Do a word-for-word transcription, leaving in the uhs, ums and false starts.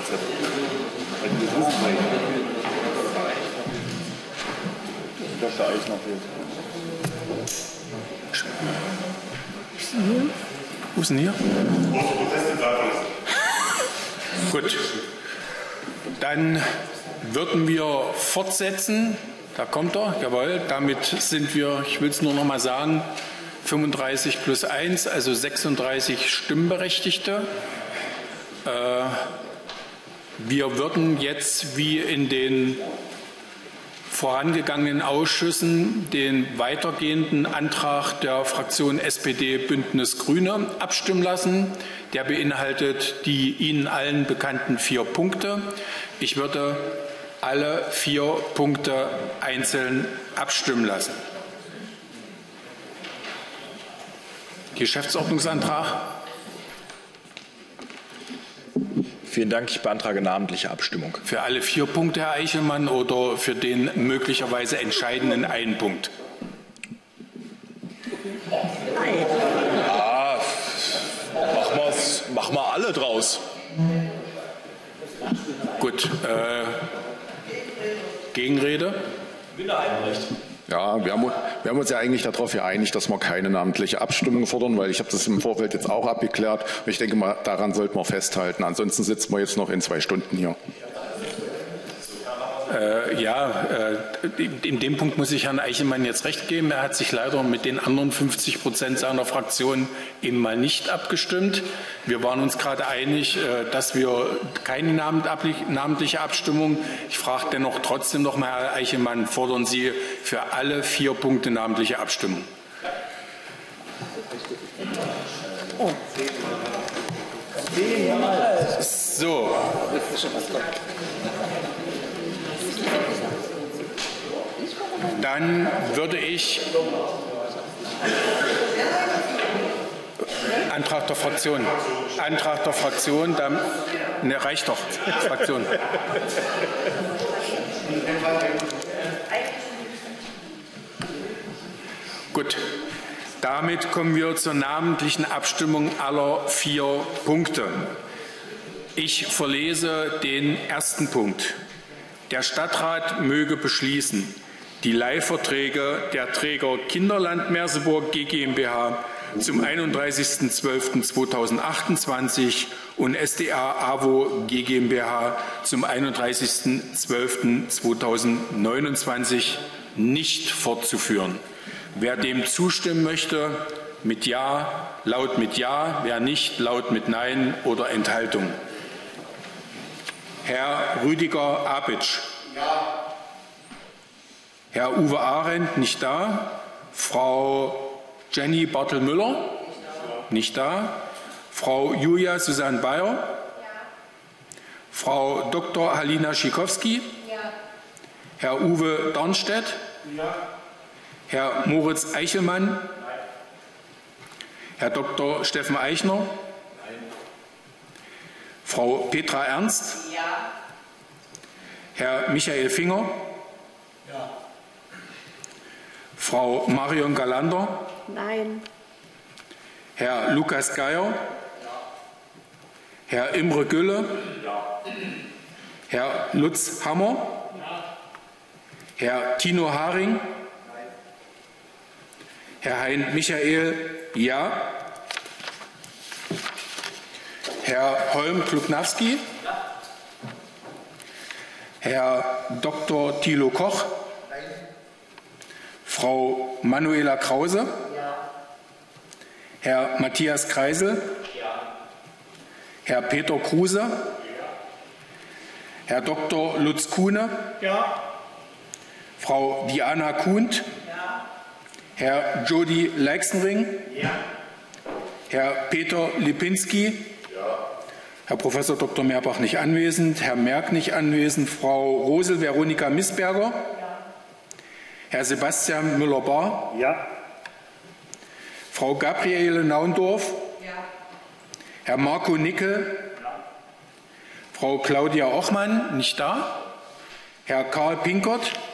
Zettel. Das wissen wir. Das ist der Eisner fehlt. Wo ist denn hier? Gut. Dann würden wir fortsetzen. Da kommt er, jawohl. Damit sind wir, ich will es nur noch mal sagen, fünfunddreißig plus eins, also sechsunddreißig Stimmberechtigte. Äh, wir würden jetzt wie in den vorangegangenen Ausschüssen den weitergehenden Antrag der Fraktion S P D Bündnis Grüne abstimmen lassen. Der beinhaltet die Ihnen allen bekannten vier Punkte. Ich würde alle vier Punkte einzeln abstimmen lassen. Geschäftsordnungsantrag. Vielen Dank. Ich beantrage namentliche Abstimmung. Für alle vier Punkte, Herr Eichelmann, oder für den möglicherweise entscheidenden einen Punkt? Ah, machen wir's, machen wir alle draus. Gut. Äh, Gegenrede? Ja, wir haben, wir haben uns ja eigentlich darauf geeinigt, dass wir keine namentliche Abstimmung fordern, weil ich habe das im Vorfeld jetzt auch abgeklärt. Und ich denke mal, daran sollten wir festhalten. Ansonsten sitzen wir jetzt noch in zwei Stunden hier. Äh, ja, äh, in dem Punkt muss ich Herrn Eichelmann jetzt recht geben. Er hat sich leider mit den anderen fünfzig Prozent seiner Fraktion eben mal nicht abgestimmt. Wir waren uns gerade einig, äh, dass wir keine namentliche Abstimmung. Ich frage dennoch trotzdem noch mal, Herr Eichelmann, fordern Sie für alle vier Punkte namentliche Abstimmung? Oh. So. Dann würde ich Antrag der Fraktion. Antrag der Fraktion, dann ne, reicht doch. Fraktion. Gut. Damit kommen wir zur namentlichen Abstimmung aller vier Punkte. Ich verlese den ersten Punkt. Der Stadtrat möge beschließen, die Leihverträge der Träger Kinderland Merseburg GmbH zum einunddreißigsten zwölften zweitausendachtundzwanzig und S D A AWO GmbH zum einunddreißigsten zwölften zweitausendneunundzwanzig nicht fortzuführen. Wer dem zustimmen möchte, mit Ja, laut mit Ja, wer nicht, laut mit Nein oder Enthaltung. Herr Rüdiger Apitsch. Ja. Herr Uwe Arendt, nicht da. Frau Jenny Bartel-Müller, nicht da. Frau Julia Susanne Bayer. Ja. Frau Doktor Halina Schikowski. Ja. Herr Uwe Darnstedt. Ja. Herr Moritz Eichelmann. Nein. Herr Doktor Steffen Eichner. Nein. Frau Petra Ernst. Ja. Herr Michael Finger. Ja. Frau Marion Galander. Nein. Herr Lukas Geier. Ja. Herr Imre Gülle. Ja. Herr Lutz Hammer. Ja. Herr Tino Haring. Nein. Herr Hein Michael. Ja. Herr Holm Klubnawski. Ja. Herr Doktor Thilo Koch. Nein. Frau Manuela Krause. Ja. Herr Matthias Kreisel. Ja. Herr Peter Kruse. Ja. Herr Doktor Lutz Kuhne. Ja. Frau Diana Kuhnt. Ja. Herr Jody Leixenring. Ja. Herr Peter Lipinski. Herr Professor Doktor Meerbach nicht anwesend, Herr Merck nicht anwesend, Frau Rosel Veronika Missberger, ja. Herr Sebastian Müller-Bahr, ja. Frau Gabriele Naundorf, ja. Herr Marco Nickel, ja. Frau Claudia Ochmann, nicht da, Herr Karl Pinkert,